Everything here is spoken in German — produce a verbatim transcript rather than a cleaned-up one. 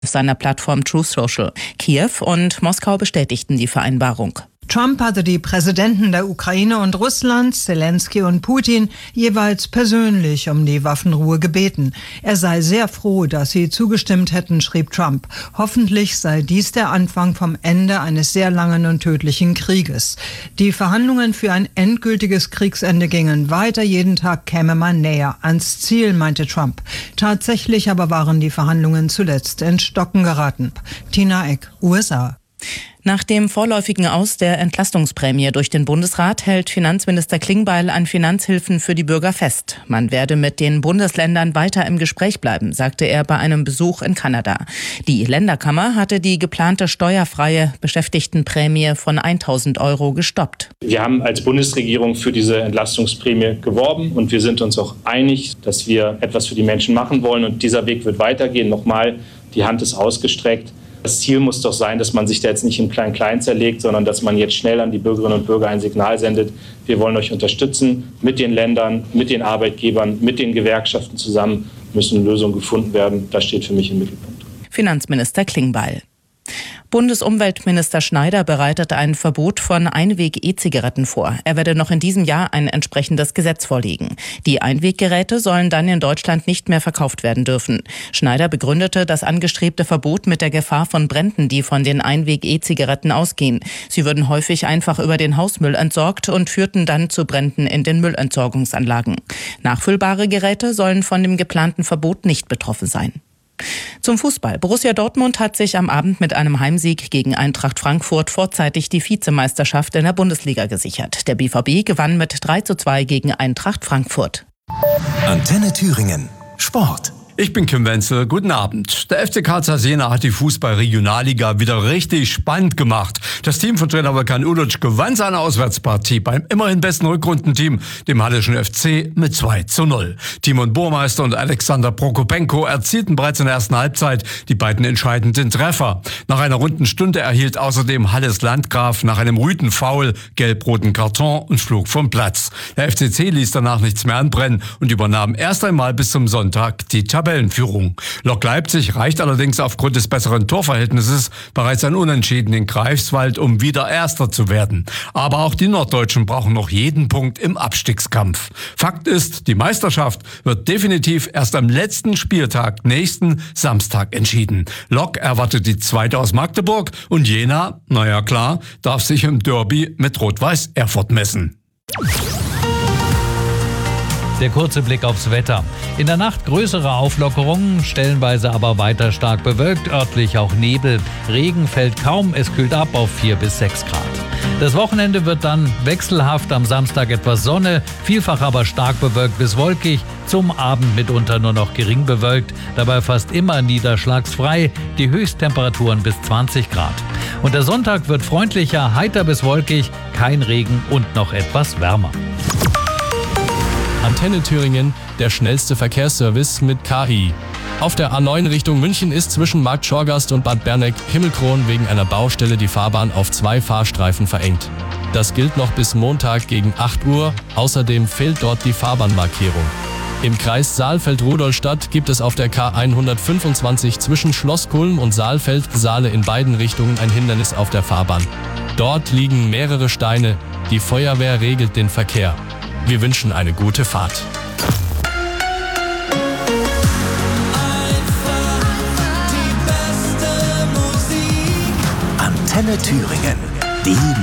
seiner Plattform Truth Social. Kiew und Moskau bestätigten die Vereinbarung. Trump hatte die Präsidenten der Ukraine und Russlands, Zelensky und Putin, jeweils persönlich um die Waffenruhe gebeten. Er sei sehr froh, dass sie zugestimmt hätten, schrieb Trump. Hoffentlich sei dies der Anfang vom Ende eines sehr langen und tödlichen Krieges. Die Verhandlungen für ein endgültiges Kriegsende gingen weiter. Jeden Tag käme man näher ans Ziel, meinte Trump. Tatsächlich aber waren die Verhandlungen zuletzt ins Stocken geraten. Tina Eck, U S A. Nach dem vorläufigen Aus der Entlastungsprämie durch den Bundesrat hält Finanzminister Klingbeil an Finanzhilfen für die Bürger fest. Man werde mit den Bundesländern weiter im Gespräch bleiben, sagte er bei einem Besuch in Kanada. Die Länderkammer hatte die geplante steuerfreie Beschäftigtenprämie von tausend Euro gestoppt. Wir haben als Bundesregierung für diese Entlastungsprämie geworben und wir sind uns auch einig, dass wir etwas für die Menschen machen wollen und dieser Weg wird weitergehen. Nochmal, die Hand ist ausgestreckt. Das Ziel muss doch sein, dass man sich da jetzt nicht im Klein-Klein zerlegt, sondern dass man jetzt schnell an die Bürgerinnen und Bürger ein Signal sendet. Wir wollen euch unterstützen. Mit den Ländern, mit den Arbeitgebern, mit den Gewerkschaften zusammen müssen Lösungen gefunden werden. Das steht für mich im Mittelpunkt. Finanzminister Klingbeil. Bundesumweltminister Schneider bereitet ein Verbot von Einweg-E-Zigaretten vor. Er werde noch in diesem Jahr ein entsprechendes Gesetz vorlegen. Die Einweggeräte sollen dann in Deutschland nicht mehr verkauft werden dürfen. Schneider begründete das angestrebte Verbot mit der Gefahr von Bränden, die von den Einweg-E-Zigaretten ausgehen. Sie würden häufig einfach über den Hausmüll entsorgt und führten dann zu Bränden in den Müllentsorgungsanlagen. Nachfüllbare Geräte sollen von dem geplanten Verbot nicht betroffen sein. Zum Fußball. Borussia Dortmund hat sich am Abend mit einem Heimsieg gegen Eintracht Frankfurt vorzeitig die Vizemeisterschaft in der Bundesliga gesichert. Der B V B gewann mit drei zu zwei gegen Eintracht Frankfurt. Antenne Thüringen. Sport. Ich bin Kim Wenzel, guten Abend. Der F C Karl Zeiss Jena hat die Fußball-Regionalliga wieder richtig spannend gemacht. Das Team von Trainer Volkan Ulic gewann seine Auswärtspartie beim immerhin besten Rückrundenteam, dem Hallischen F C, mit zwei zu null. Timon Burmeister und Alexander Prokopenko erzielten bereits in der ersten Halbzeit die beiden entscheidenden Treffer. Nach einer runden Stunde erhielt außerdem Halles Landgraf nach einem Rüden-Foul gelb-roten Karton und flog vom Platz. Der F C C ließ danach nichts mehr anbrennen und übernahm erst einmal bis zum Sonntag die Tabellenführung. Lok Leipzig reicht allerdings aufgrund des besseren Torverhältnisses bereits ein Unentschieden in Greifswald, um wieder Erster zu werden. Aber auch die Norddeutschen brauchen noch jeden Punkt im Abstiegskampf. Fakt ist, die Meisterschaft wird definitiv erst am letzten Spieltag nächsten Samstag entschieden. Lok erwartet die zweite aus Magdeburg und Jena, naja klar, darf sich im Derby mit Rot-Weiß Erfurt messen. Der kurze Blick aufs Wetter. In der Nacht größere Auflockerungen, stellenweise aber weiter stark bewölkt, örtlich auch Nebel. Regen fällt kaum, es kühlt ab auf vier bis sechs Grad. Das Wochenende wird dann wechselhaft, am Samstag etwas Sonne, vielfach aber stark bewölkt bis wolkig, zum Abend mitunter nur noch gering bewölkt, dabei fast immer niederschlagsfrei, die Höchsttemperaturen bis zwanzig Grad. Und der Sonntag wird freundlicher, heiter bis wolkig, kein Regen und noch etwas wärmer. Antenne Thüringen, der schnellste Verkehrsservice mit K I. Auf der A neun Richtung München ist zwischen Markt Schorgast und Bad Berneck-Himmelkron wegen einer Baustelle die Fahrbahn auf zwei Fahrstreifen verengt. Das gilt noch bis Montag gegen acht Uhr. Außerdem fehlt dort die Fahrbahnmarkierung. Im Kreis Saalfeld-Rudolstadt gibt es auf der K hundertfünfundzwanzig zwischen Schloss Kulm und Saalfeld-Saale in beiden Richtungen ein Hindernis auf der Fahrbahn. Dort liegen mehrere Steine. Die Feuerwehr regelt den Verkehr. Wir wünschen eine gute Fahrt. Antenne Thüringen. Die